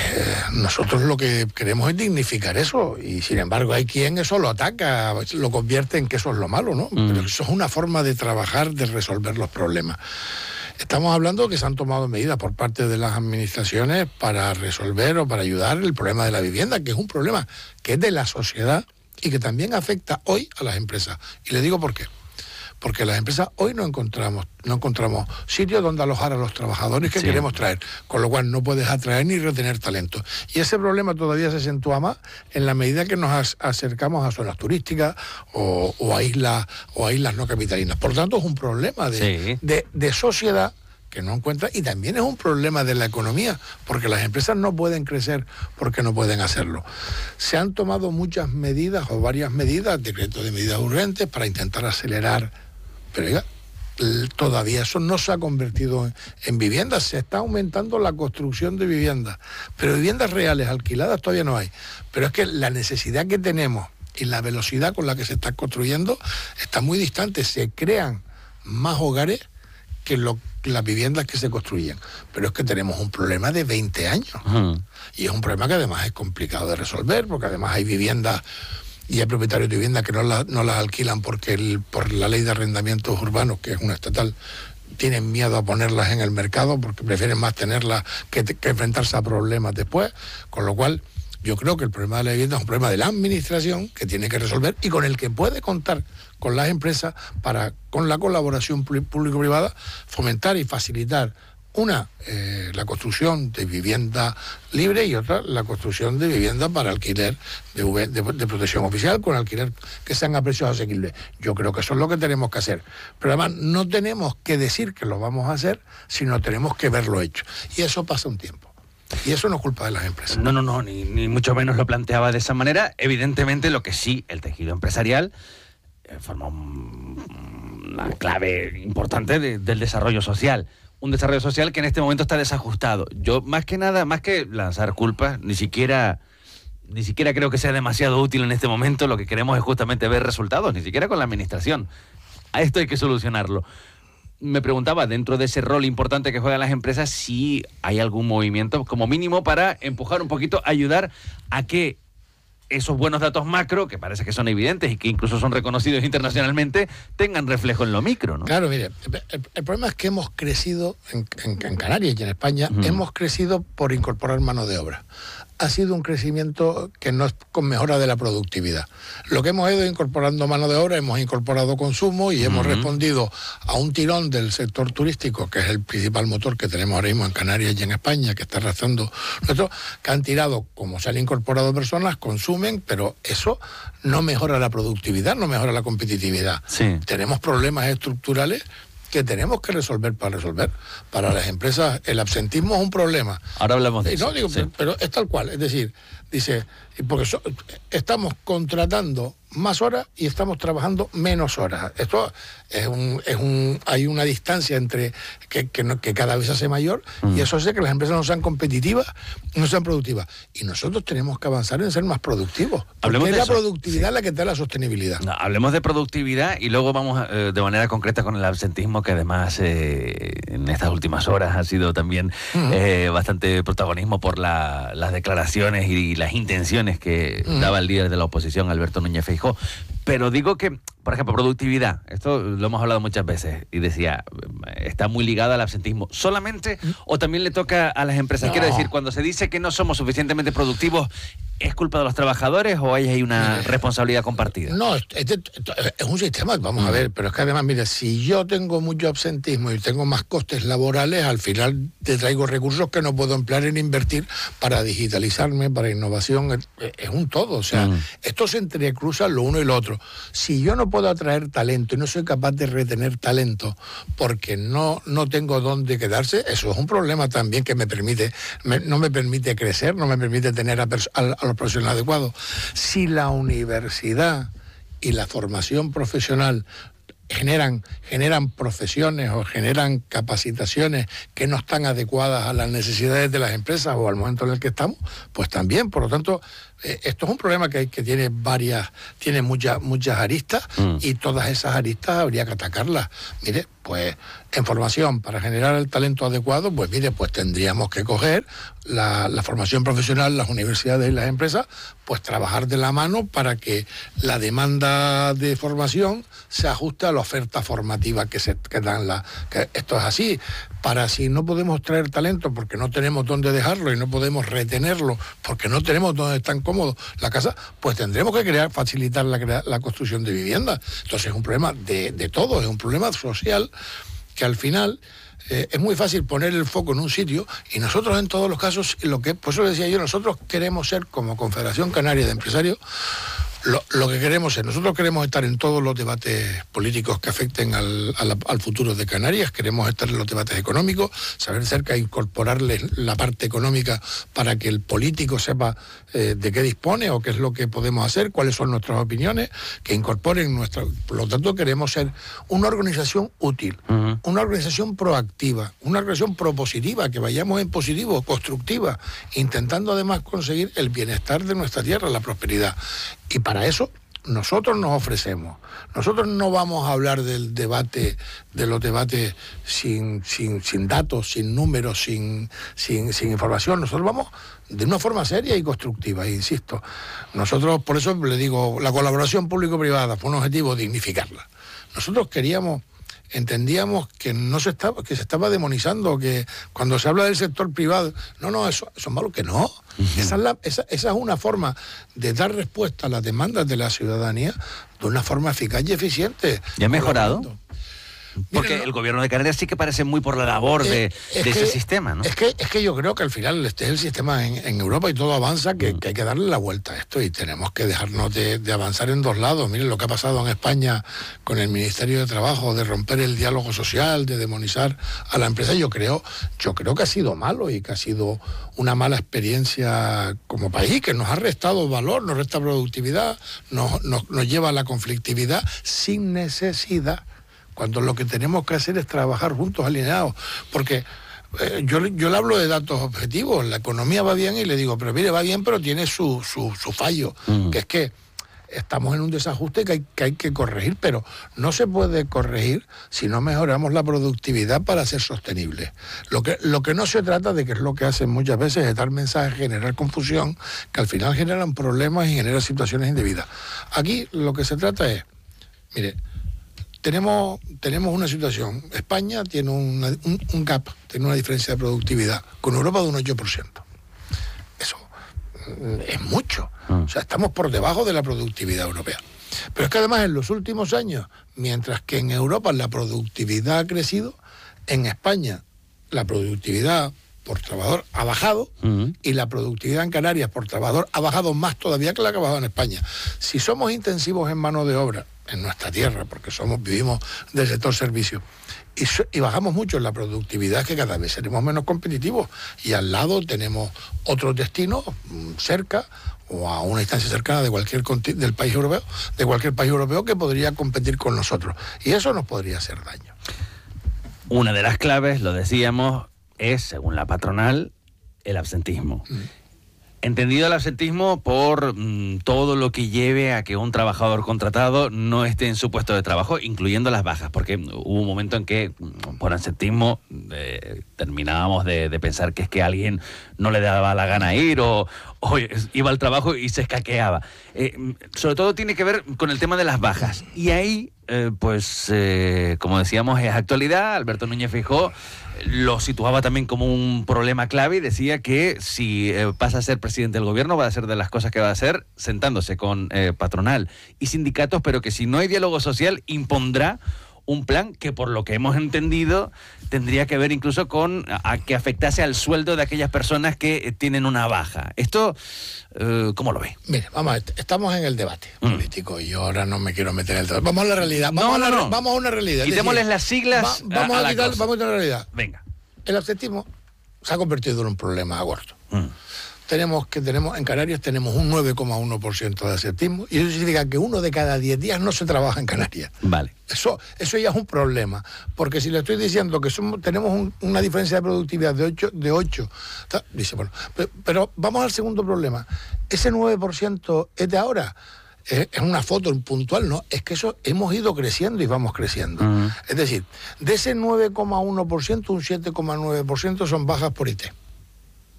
nosotros lo que queremos es dignificar eso, y sin embargo hay quien eso lo ataca, lo convierte en que eso es lo malo, ¿no? Pero eso es una forma de trabajar, de resolver los problemas. Estamos hablando que se han tomado medidas por parte de las administraciones para resolver o para ayudar el problema de la vivienda, que es un problema que es de la sociedad y que también afecta hoy a las empresas. Y le digo por qué. Porque las empresas hoy no encontramos sitios donde alojar a los trabajadores que queremos traer, con lo cual no puedes atraer ni retener talento. Y ese problema todavía se acentúa más en la medida que nos acercamos a zonas turísticas o a islas no capitalinas. Por tanto, es un problema de sociedad que no encuentra, y también es un problema de la economía, porque las empresas no pueden crecer porque no pueden hacerlo. Se han tomado muchas medidas o varias medidas, decretos de medidas urgentes para intentar acelerar, pero oiga, todavía eso no se ha convertido en viviendas. Se está aumentando la construcción de viviendas, pero viviendas reales, alquiladas, todavía no hay. Pero es que la necesidad que tenemos y la velocidad con la que se está construyendo está muy distante. Se crean más hogares que las viviendas que se construyen. Pero es que tenemos un problema de 20 años. Y es un problema que además es complicado de resolver, porque además hay viviendas y hay propietarios de viviendas que no las alquilan porque por la ley de arrendamientos urbanos, que es una estatal, tienen miedo a ponerlas en el mercado porque prefieren más tenerlas que enfrentarse a problemas después. Con lo cual, yo creo que el problema de la vivienda es un problema de la administración que tiene que resolver y con el que puede contar con las empresas para, con la colaboración público-privada, fomentar y facilitar la construcción de vivienda libre y otra, la construcción de vivienda para alquiler de protección oficial, con alquiler que sean a precios asequibles. Yo creo que eso es lo que tenemos que hacer. Pero además no tenemos que decir que lo vamos a hacer, sino tenemos que verlo hecho. Y eso pasa un tiempo. Y eso no es culpa de las empresas. No, ni mucho menos lo planteaba de esa manera. Evidentemente, lo que sí, el tejido empresarial forma una clave importante del desarrollo social. Un desarrollo social que en este momento está desajustado. Yo, más que nada, más que lanzar culpas, ni siquiera creo que sea demasiado útil en este momento. Lo que queremos es justamente ver resultados, ni siquiera con la administración. A esto hay que solucionarlo. Me preguntaba, dentro de ese rol importante que juegan las empresas, si hay algún movimiento, como mínimo, para empujar un poquito, ayudar a que esos buenos datos macro, que parece que son evidentes y que incluso son reconocidos internacionalmente, tengan reflejo en lo micro, ¿no? Claro, mire, el problema es que hemos crecido en Canarias y en España, hemos crecido por incorporar mano de obra. Ha sido un crecimiento que no es con mejora de la productividad. Lo que hemos ido incorporando mano de obra, hemos incorporado consumo y hemos respondido a un tirón del sector turístico, que es el principal motor que tenemos ahora mismo en Canarias y en España, que está arrastrando nosotros, que han tirado, como se han incorporado personas, consumen, pero eso no mejora la productividad, no mejora la competitividad. Sí. Tenemos problemas estructurales que tenemos que resolver. Para las empresas el absentismo es un problema. Ahora hablamos de eso. No, digo, sí. pero es tal cual, es decir, dice, porque estamos contratando más horas y estamos trabajando menos horas. Esto hay una distancia entre que cada vez se hace mayor y eso hace que las empresas no sean competitivas, no sean productivas. Y nosotros tenemos que avanzar en ser más productivos. Porque es la productividad la que da la sostenibilidad. No, hablemos de productividad y luego vamos de manera concreta con el absentismo, que además en estas últimas horas ha sido también bastante protagonismo por las declaraciones y las intenciones que daba el líder de la oposición, Alberto Núñez Feijóo. Pero digo que, por ejemplo, productividad, esto lo hemos hablado muchas veces, y decía, está muy ligada al absentismo. ¿Solamente o también le toca a las empresas? No. Quiero decir, cuando se dice que no somos suficientemente productivos, ¿es culpa de los trabajadores o hay una responsabilidad compartida? No, es un sistema, vamos a ver, pero es que además, mire, si yo tengo mucho absentismo y tengo más costes laborales, al final te traigo recursos que no puedo emplear en invertir para digitalizarme, para innovación, es un todo, o sea, esto se entrecruza lo uno y lo otro. Si yo no puedo atraer talento y no soy capaz de retener talento porque no tengo dónde quedarse, eso es un problema también que no me permite crecer, no me permite tener a los profesionales adecuados. Si la universidad y la formación profesional generan profesiones o generan capacitaciones que no están adecuadas a las necesidades de las empresas o al momento en el que estamos, pues también. Por lo tanto, esto es un problema que tiene muchas aristas, y todas esas aristas habría que atacarlas. Mire, pues en formación, para generar el talento adecuado, pues mire, pues tendríamos que coger la formación profesional, las universidades y las empresas, pues trabajar de la mano para que la demanda de formación se ajuste a la oferta formativa que dan que esto es así. Para si no podemos traer talento porque no tenemos dónde dejarlo y no podemos retenerlo porque no tenemos dónde están cómodos la casa, pues tendremos que facilitar la construcción de viviendas. Entonces es un problema de todo, es un problema social que al final es muy fácil poner el foco en un sitio, y nosotros en todos los casos, por eso decía yo, nosotros queremos ser, como Confederación Canaria de Empresarios, lo que queremos es, nosotros queremos estar en todos los debates políticos que afecten al futuro de Canarias, queremos estar en los debates económicos, saber cerca, incorporarles la parte económica para que el político sepa de qué dispone o qué es lo que podemos hacer, cuáles son nuestras opiniones, que incorporen por lo tanto queremos ser una organización útil, una organización proactiva, una organización propositiva, que vayamos en positivo, constructiva, intentando además conseguir el bienestar de nuestra tierra, la prosperidad. Y para eso nosotros nos ofrecemos. Nosotros no vamos a hablar de los debates sin datos, sin números, sin información. Nosotros vamos de una forma seria y constructiva, insisto. Nosotros, por eso le digo, la colaboración público-privada fue un objetivo, dignificarla. Nosotros entendíamos que se estaba demonizando, que cuando se habla del sector privado, eso es malo, que no. Esa es una forma de dar respuesta a las demandas de la ciudadanía de una forma eficaz y eficiente. ¿Ya ha mejorado? Porque el gobierno de Canarias sí que parece muy por la labor de ese sistema, ¿no? Es que yo creo que al final este es el sistema en Europa y todo avanza, que hay que darle la vuelta a esto y tenemos que dejarnos de avanzar en dos lados. Miren lo que ha pasado en España con el Ministerio de Trabajo, de romper el diálogo social, de demonizar a la empresa. Yo creo que ha sido malo y que ha sido una mala experiencia como país, que nos ha restado valor, nos resta productividad, nos lleva a la conflictividad sin necesidad, cuando lo que tenemos que hacer es trabajar juntos, alineados. Porque yo le hablo de datos objetivos, la economía va bien y le digo, pero mire, va bien, pero tiene su fallo, que es que estamos en un desajuste que hay que corregir, pero no se puede corregir si no mejoramos la productividad para ser sostenible. Lo que no se trata de, que es lo que hacen muchas veces, es dar mensajes, generar confusión, que al final generan problemas y generan situaciones indebidas. Aquí lo que se trata es, mire, tenemos una situación. España tiene un gap, tiene una diferencia de productividad con Europa de un 8%. Eso es mucho. O sea, estamos por debajo de la productividad europea. Pero es que además en los últimos años, mientras que en Europa la productividad ha crecido, en España la productividad por trabajador ha bajado, y la productividad en Canarias por trabajador ha bajado más todavía que la que ha bajado en España. Si somos intensivos en mano de obra en nuestra tierra, porque vivimos del sector servicio, y bajamos mucho en la productividad, que cada vez seremos menos competitivos, y al lado tenemos otros destinos cerca o a una distancia cercana de cualquier país europeo que podría competir con nosotros, y eso nos podría hacer daño. Una de las claves, lo decíamos, es, según la patronal, el absentismo. Entendido el absentismo por todo lo que lleve a que un trabajador contratado no esté en su puesto de trabajo, incluyendo las bajas, porque hubo un momento en que por absentismo terminábamos de pensar que es que a alguien no le daba la gana ir o iba al trabajo y se escaqueaba. Sobre todo tiene que ver con el tema de las bajas. Y ahí, como decíamos, es actualidad. Alberto Núñez Feijóo lo situaba también como un problema clave y decía que si pasa a ser presidente del gobierno, va a ser de las cosas que va a hacer sentándose con patronal y sindicatos, pero que si no hay diálogo social impondrá un plan que, por lo que hemos entendido, tendría que ver incluso con que afectase al sueldo de aquellas personas que tienen una baja. Esto, ¿cómo lo ve? Mire, vamos a ver, estamos en el debate político y yo ahora no me quiero meter en el debate. Vamos a la realidad. Vamos a una realidad. Quitémosles las siglas. Vamos a la realidad. Venga. El absentismo se ha convertido en un problema gordo. en Canarias tenemos un 9,1% de absentismo, y eso significa que 1 de cada 10 días no se trabaja en Canarias. Vale. Eso ya es un problema, porque si le estoy diciendo que tenemos una diferencia de productividad de 8, dice, bueno, pero vamos al segundo problema. Ese 9% es de ahora. Es una foto puntual, no, es que eso hemos ido creciendo y vamos creciendo. Es decir, de ese 9,1%, un 7,9% son bajas por IT.